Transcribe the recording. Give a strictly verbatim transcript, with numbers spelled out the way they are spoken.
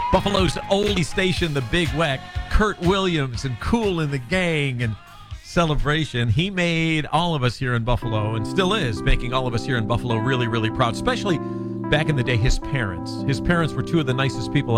Buffalo's oldie station, The Big Weck, Kurt Williams and Kool and the Gang and Celebration. He made all of us here in Buffalo, and still is making all of us here in Buffalo really, really proud, especially back in the day, his parents. His parents were two of the nicest people